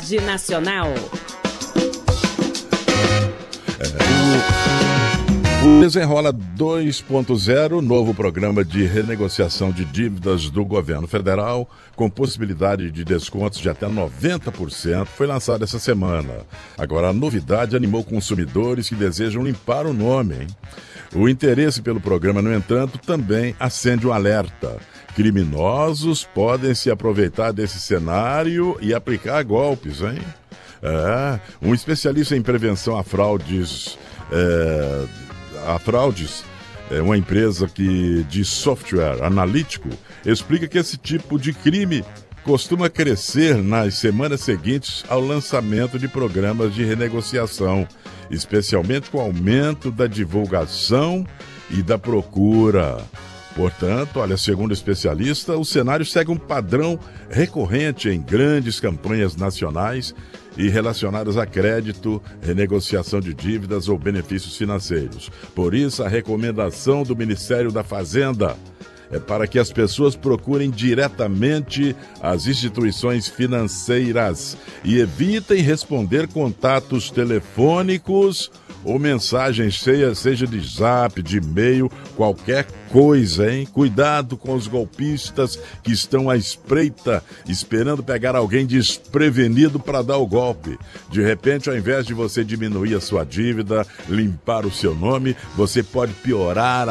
Rede Nacional. O Desenrola 2.0, novo programa de renegociação de dívidas do governo federal, com possibilidade de descontos de até 90%, foi lançado essa semana. Agora, a novidade animou consumidores que desejam limpar o nome, hein? O interesse pelo programa, no entanto, também acende um alerta. Criminosos podem se aproveitar desse cenário e aplicar golpes, hein? Um especialista em prevenção a fraudes, uma empresa de software analítico, explica que esse tipo de crime costuma crescer nas semanas seguintes ao lançamento de programas de renegociação, especialmente com o aumento da divulgação e da procura. Portanto, segundo o especialista, o cenário segue um padrão recorrente em grandes campanhas nacionais e relacionadas a crédito, renegociação de dívidas ou benefícios financeiros. Por isso, a recomendação do Ministério da Fazenda é para que as pessoas procurem diretamente as instituições financeiras e evitem responder contatos telefônicos ou mensagens seja de zap, de e-mail, qualquer coisa, hein? Cuidado com os golpistas que estão à espreita, esperando pegar alguém desprevenido para dar o golpe. De repente, ao invés de você diminuir a sua dívida, limpar o seu nome, você pode piorar